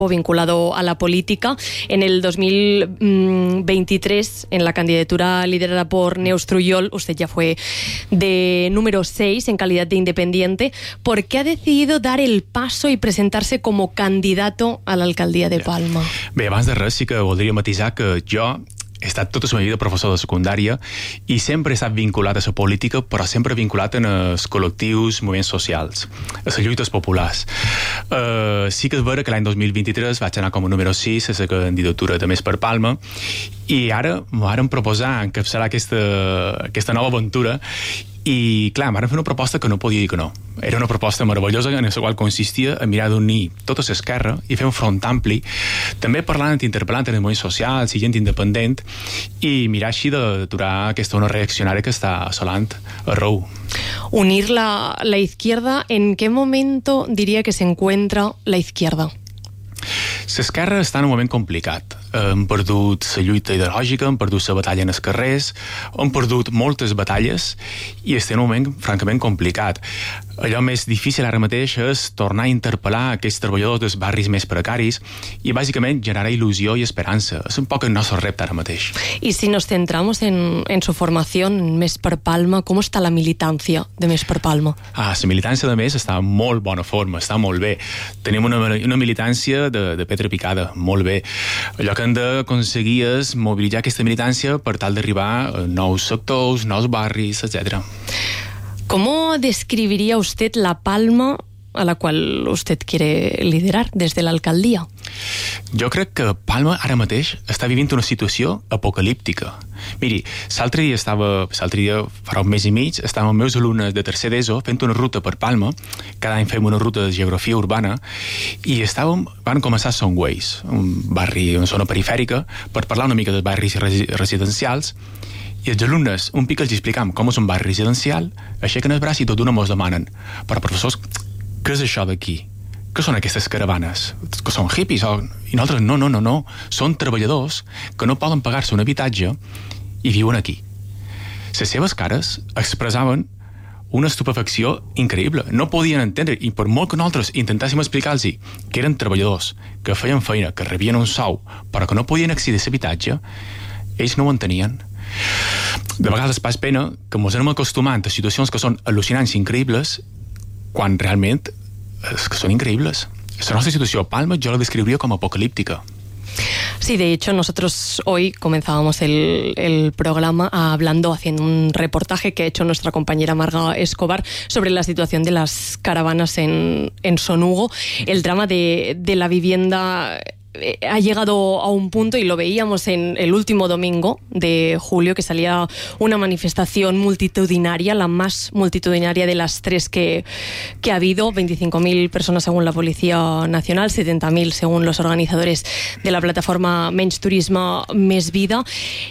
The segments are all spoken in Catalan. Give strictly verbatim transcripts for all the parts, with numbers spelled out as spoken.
vinculado a la política. En el dos mil veintitrés, en la candidatura liderada por Neus Trujol, usted ya fue de número seis en calidad de independiente. ¿Por qué ha decidido dar el paso y presentarse como candidato a la alcaldía de Palma? Bé, abans de res sí que voldria matisar que jo he estat tota la meva vida professor de secundària i sempre he estat vinculat a la política, però sempre vinculat en els col·lectius, moviments socials, a les lluites populars. Uh, sí que és vera que l'any dos mil vint-i-tres vaig anar com a número sis a la candidatura de Més per Palma i ara m'ho varen proposar encapçalar aquesta, aquesta nova aventura i, clar, em van fer una proposta que no podia dir que no. Era una proposta meravellosa en la qual consistia a mirar d'unir tota l'esquerra i fer un front ampli, també parlant i interpel·lant en els moviments socials i gent independent i mirar així d'aturar aquesta ona reaccionària que està assolant arreu. Unir la, la izquierda, ¿en qué momento diría que se encuentra la izquierda? L'esquerra està en un moment complicat. Hem perdut la lluita ideològica, hem perdut la batalla en els carrers, hem perdut moltes batalles i estem en un moment francament complicat. Allò més difícil ara mateix és tornar a interpel·lar aquests treballadors dels barris més precaris i bàsicament generar il·lusió i esperança. És un poc el nostre repte ara mateix. Y si nos centramos en, en su formación en Més per Palma, ¿cómo está la militancia de Més per Palma? Ah, la militància de Més està en molt bona forma, està molt bé. Tenim una, una militància de, de pedra picada, molt bé. Allò que hem d'aconseguir és mobilitzar aquesta militància per tal d'arribar a nous sectors, nous barris, etcètera. ¿Cómo describiría usted la Palma a la cual usted quiere liderar desde la alcaldía? Jo crec que Palma ara mateix està vivint una situació apocalíptica. Miri, l'altre dia estava, l'altre dia farà un mes i mig, estàvem amb meus alumnes de tercer d'ESO fent una ruta per Palma, cada any fem una ruta de geografia urbana, i estàvem, van començar a Son Ways, un barri, una zona perifèrica, per parlar una mica dels barris residencials, i els alumnes, un pic els explicam com és un barri residencial, aixequen el braç i tot d'una mos demanen: però professors, què és això d'aquí? Què són aquestes caravanes? Que són hippies? O... I nosaltres, no, no, no, no. Són treballadors que no poden pagar-se un habitatge i viuen aquí. Les seves cares expressaven una estupefacció increïble. No podien entendre, i per molt que nosaltres intentàssim explicar-los que eren treballadors, que feien feina, que rebien un sou, però que no podien accedir a l'habitatge, ells no ho entenien. De vegades pas pena que ens anem acostumant a situacions que són al·lucinants i increïbles quan realment és que són increïbles. La nostra situació a Palma jo la descriuria com apocalíptica. Sí, de hecho nosotros hoy comenzábamos el, el programa hablando, haciendo un reportaje que ha hecho nuestra compañera Marga Escobar sobre la situación de las caravanas en, en Son Hugo. El drama de, de la vivienda ha llegado a un punto, y lo veíamos en el último domingo de julio, que salía una manifestación multitudinaria, la más multitudinaria de las tres que, que ha habido, veinticinco mil personas según la Policía Nacional, setenta mil según los organizadores de la plataforma Menys Turisme, Més Vida.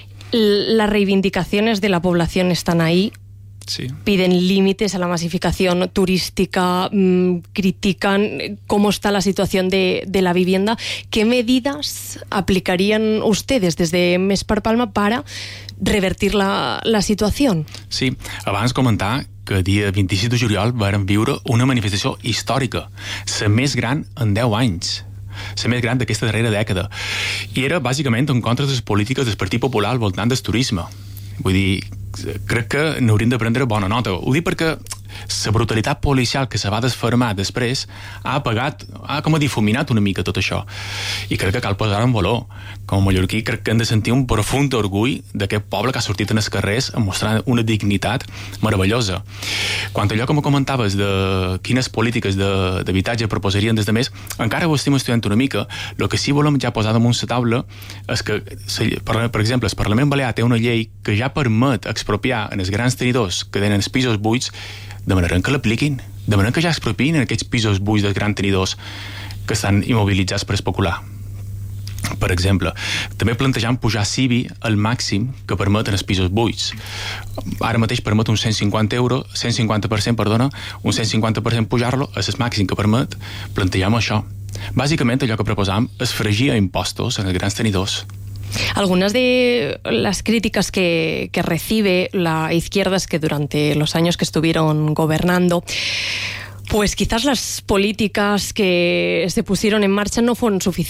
Las reivindicaciones de la población están ahí. Sí. Piden límites a la masificación turística, mmm, critican cómo está la situación de, de la vivienda. ¿Qué medidas aplicarían ustedes desde Més per Palma para revertir la, la situación? Sí, abans comentar que el dia vint-i-sis de juliol vam viure una manifestació històrica, la més gran en deu anys. La més gran d'aquesta darrera dècada. I era bàsicament en contra de les polítiques del Partit Popular al voltant del turisme. Vull dir, crec que n'hauríem de prendre bona nota. Ho dic perquè la brutalitat policial que se va desfermar després ha apagat, ha com a difuminat una mica tot això. I crec que cal posar en valor. Com a mallorquí crec que hem de sentir un profund orgull d'aquest poble que ha sortit en els carrers a mostrar una dignitat meravellosa. Quant a allò que me comentaves de quines polítiques d'habitatge proposarien des de Més, encara ho estem estudiant una mica. El que sí volem ja posar damunt la taula és que, per exemple, el Parlament Balear té una llei que ja permet expropiar en els grans tenidors que tenen els pisos buits, demanarem que l'apliquin, demanarem que ja expropien aquests pisos buits dels grans tenidors que estan immobilitzats per especular. Per exemple, també plantejant pujar C I B I al màxim que permeten els pisos buits. Ara mateix permet un cent cinquanta euros, cent cinquanta per cent, perdona, un cent cinquanta per cent pujar-lo és el màxim que permet, plantegem això. Bàsicament allò que proposam és fregir impostos en els grans tenidors. Algunas de las críticas que, que recibe la izquierda es que durante los años que estuvieron gobernando Pues quizás las políticas que se pusieron en marcha no fueron suficientes